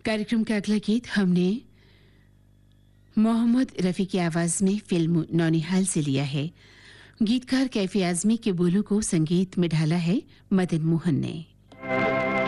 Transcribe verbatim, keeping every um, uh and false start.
कार्यक्रम का अगला गीत हमने मोहम्मद रफी की आवाज में फिल्म नौनिहाल से लिया है। गीतकार कैफी आजमी के बोलों को संगीत में ढाला है मदन मोहन ने।